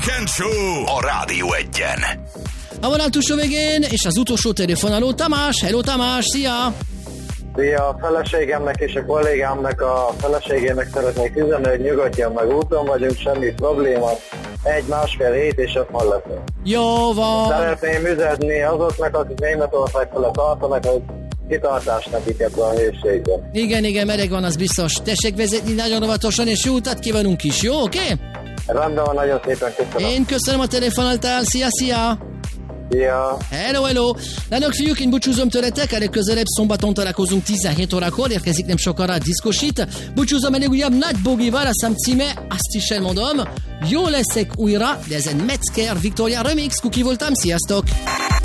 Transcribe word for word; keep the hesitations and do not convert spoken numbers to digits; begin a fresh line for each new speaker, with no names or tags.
Weekend Show a Rádió Egyen.
A vonal túlsó végén, és az utolsó telefonáló Tamás. Hello Tamás, szia!
Szia, a feleségemnek és a kollégámnak a feleségének szeretnék üzenni, hogy nyugodjon meg, úton vagyunk, semmi probléma. Egy-másfél hét és ott van lesz.
Jó van!
Szeretném üzenni azoknak, akik Németország fele tartanak, hogy kitartást nekik ebben a hőségben.
Igen, igen, meleg van, az biztos. Tessék vezetni nagyon óvatosan, és jó utat kívánunk is, jó, oké? Okay?
Rendben van, nagyon szépen köszönöm.
Én köszönöm a telefonáltál, szia, szia!
Szia!
Hello, hello! Lányok, fiúk, én búcsúzom tőletek, elég közelebb szombaton találkozunk tizenhét órakor, érkezik nem sokára a diszkosít. Búcsúzom elég újabb Nagy Bogival, a szám címe, azt is elmondom, jó leszek újra, de ezen Metzger Victoria Remix, Kuki voltam, sziasztok!